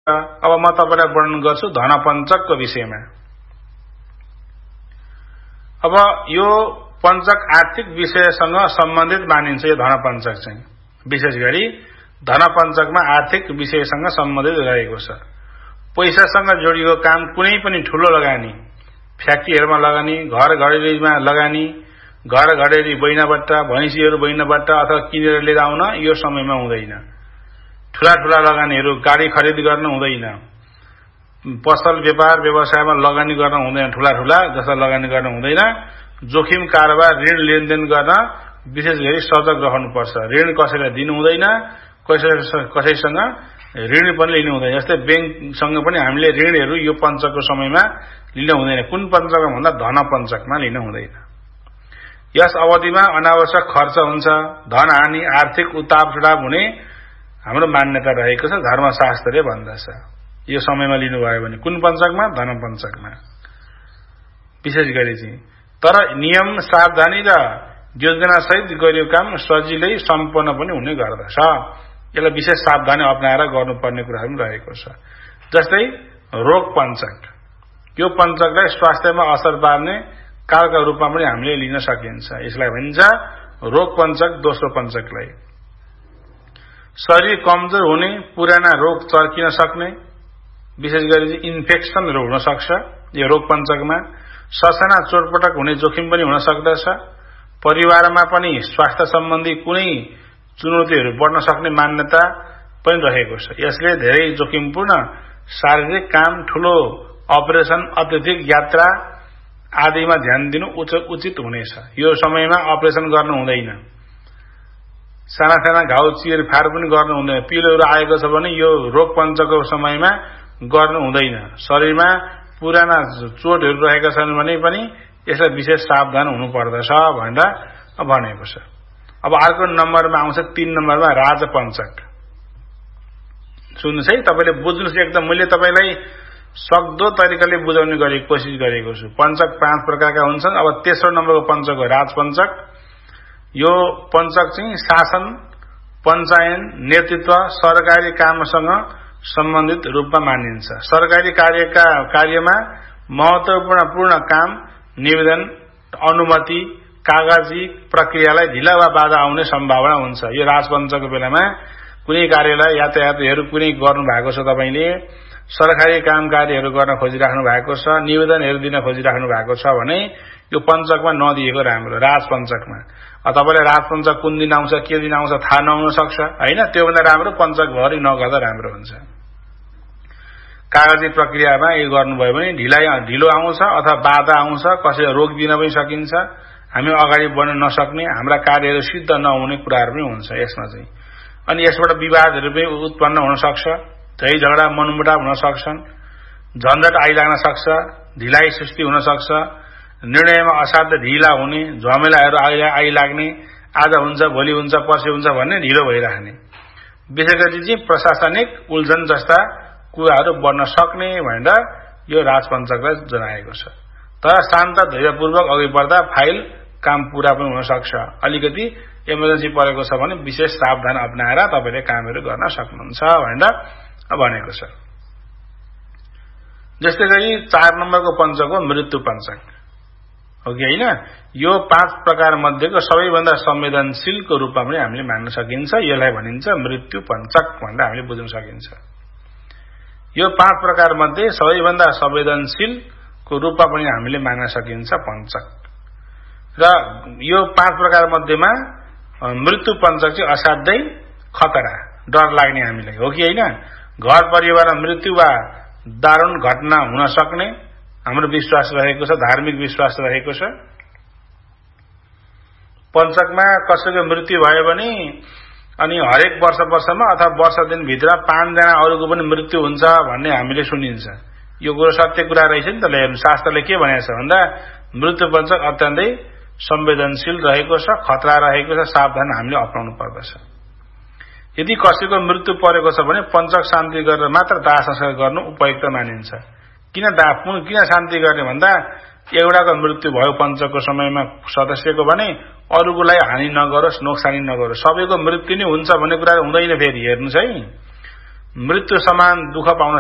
अब म तपाईलाई वर्णन गर्छु धनपञ्चकको विषयमा। अब यो पञ्चक आर्थिक विषयसँग सम्बन्धित मानिन्छ। यो धनपञ्चक चाहिँ विशेष गरी धनपञ्चकमा आर्थिक विषयसँग सम्बन्धित रहेको छ। पैसासँग जोडिएको काम, कुनै पनि ठूलो लगानी, फ्याक्ट्रीहरुमा लगानी, घर घडेरीमा लगानी, घर घडेरी बैनाबट्टा, भैँसीहरु बैनाबट्टा अथवा किनेर लिएर आउन यो समयमा हुँदैन। ठूला लगानीहरु, गाडी खरिद गर्न हुँदैन। पसल व्यापार व्यवसायमा लगानी गर्न हुँदैन। ठूला जस्ता लगानी गर्न हुँदैन। जोखिम कारोबार, ऋण लेनदेन गर्न विशेष गरी सजग रहनुपर्छ। ऋण कसैलाई दिनु हुँदैन, कसैसँग ऋण पनि लिनु हुँदैन। जस्तै बैंकसँग पनि हामीले ऋणहरु यो पञ्चकको समयमा लिन हुँदैन। कुन पञ्चकमा भन्दा धनपञ्चकमा लिन हुँदैन। यस अवधिमा अनावश्यक खर्च हुन्छ, धन हानि, आर्थिक उतार चढाव हुने हाम्रो मान्यता रहेको छ, धर्मशास्त्रले भन्दछ। यो समयमा लिनुभयो भने कुन पञ्चकमा? धनपञ्चकमा विशेष गरी चाहिँ। तर नियम, सावधानी र योजना सहित गरिएको काम सजिलै सम्पन्न पनि हुने गर्दछ। यसलाई विशेष सावधानी अपनाएर गर्नुपर्ने कुराहरू पनि रहेको छ। जस्तै रोग पञ्चक, यो पञ्चकलाई स्वास्थ्यमा असर पार्ने कालका रूपमा पनि हामीले लिन सकिन्छ। यसलाई भनिन्छ रोग पञ्चक, दोस्रो पञ्चकलाई। शरीर कमजोर हुने, पुराना रोग चर्किन सक्ने, विशेष गरी इन्फेक्सनहरु हुन सक्छ यो रोग पञ्चकमा। ससाना चोटपटक हुने जोखिम पनि हुन सक्दछ। परिवारमा पनि स्वास्थ्य सम्बन्धी कुनै चुनौतीहरू बढ्न सक्ने मान्यता पनि रहेको छ। यसले धेरै जोखिमपूर्ण शारीरिक काम, ठूलो अपरेसन, अत्यधिक यात्रा आदिमा ध्यान दिनु उचित हुनेछ। यो समयमा अपरेसन गर्नु हुँदैन। साना घाउ चिरफार पनि गर्नु हुँदैन। पिलोहरू आएको छ भने यो रोग पञ्चकको समयमा गर्नु हुँदैन। शरीरमा पुराना चोटहरू रहेका छन् भने पनि यसलाई विशेष सावधान हुनुपर्दछ भनेर भनेको छ। अब अर्को नम्बरमा आउँछ 3 नम्बरमा राजपञ्चक। सुन्नुस् है, तपाईले बुझ्नुस् एकदम। मैले तपाईलाई सक्दो तरिकाले बुझाउने कोसिस गरेको छु। पञ्चक 5 प्रकारका हुन्छन्। अब तेस्रो नम्बरको पञ्चक हो राजपञ्चक। यो पञ्चक चाहिँ शासन, पञ्चायन, नेतृत्व, सरकारी कामसँग सम्बन्धित रूपमा मानिन्छ। सरकारी कार्यमा महत्वपूर्ण काम, निवेदन, अनुमति, कागजी प्रक्रियालाई ढिला वा बाधा आउने सम्भावना हुन्छ। यो राजपञ्चकको बेलामा कुनै कार्यलाई यातायातहरू कुनै गर्नु भएको छ, तपाईले सरकारी कामकाजहरू गर्न खोजिराख्नु भएको छ, निवेदनहरू दिन खोजिराख्नु भएको छ भने यो पञ्चकमा नदिएको राम्रो। राजपञ्चकमा तपाईलाई राजपञ्चक कुन दिन आउँछ, के दिन आउँछ थाहा नहुन सक्छ हैन। त्योभन्दा राम्रो पञ्चकभरि नगर्दा राम्रो हुन्छ। कागजी प्रक्रियामा यो गर्नुभयो भने ढिलो आउँछ अथवा बाधा आउँछ, कसैले रोक दिन पनि सकिन्छ। हामी अगाडि बढ्न नसक्ने, हाम्रा कार्यहरू सिद्ध नहुने कुराहरू पनि हुन्छ यसमा चाहिँ। अनि यसबाट विवादहरू पनि उत्पन्न हुन सक्छ, झै झगडा मनमुटाव हुन सक्छन्, झन्झट आइलाग्न सक्छ, ढिलाइ सुस्ती हुन सक्छ, निर्णयमा असाध्य ढिला हुने, झमेलाहरू आइलाग्ने, आज हुन्छ भोलि हुन्छ पर्सि हुन्छ भन्ने ढिलो भइराख्ने। विशेष गरी चाहिँ प्रशासनिक उल्झन जस्ता कुराहरू बढ्न सक्ने भनेर यो राजपञ्चकलाई जनाएको छ। तर शान्त धैर्यपूर्वक अघि बढ्दा फाइल काम पूरा पनि हुन सक्छ। अलिकति इमर्जेन्सी परेको छ भने विशेष सावधान अपनाएर तपाईले कामहरू गर्न सक्नुहुन्छ भनेर भनेको छ। जस्तै गरी 4 नम्बरको पञ्चक हो मृत्यु पञ्चक हो कि हैन। यो 5 प्रकार मध्येको सबैभन्दा संवेदनशीलको रूपमा पनि हामीले मान्न सकिन्छ। यसलाई भनिन्छ मृत्यु पञ्चक भनेर हामीले बुझ्न सकिन्छ। यो 5 प्रकार मध्ये सबैभन्दा संवेदनशीलको रूपमा पनि हामीले मान्न सकिन्छ पञ्चक। र यो 5 प्रकार मध्येमा मृत्यु पञ्चक चाहिँ असाध्यै खतरा, डर लाग्ने हामीलाई हो कि हैन। घर परिवारमा मृत्यु वा दारुण घटना हुन सक्ने हाम्रो विश्वास रहेको छ, धार्मिक विश्वास रहेको छ। पञ्चकमा कसैको मृत्यु भयो भने अनि हरेक वर्षमा अथवा वर्ष दिन भित्र 5 जना अरूको पनि मृत्यु हुन्छ भन्ने हामीले सुनिन्छ। यो कुरो सत्य कुरा रहेछ नि त। शास्त्रले के भनेको छ भन्दा मृत्यु पञ्चक अत्यन्तै संवेदनशील रहेको छ, खतरा रहेको छ, सावधान हामीले अपनाउनु पर्दछ। यदि कसैको मृत्यु परेको छ भने पञ्चक शान्ति गरेर मात्र दाह संस्कार गर्नु उपयुक्त मानिन्छ। किन शान्ति गर्ने भन्दा एउटाको मृत्यु भयो पञ्चकको समयमा सदस्यको भने अरूको लागि हानि नगरोस्, नोक्सानी नगरोस्। सबैको मृत्यु नै हुन्छ भन्ने कुरा हुँदैन। फेरि हेर्नुस् है, मृत्यु समान दुःख पाउन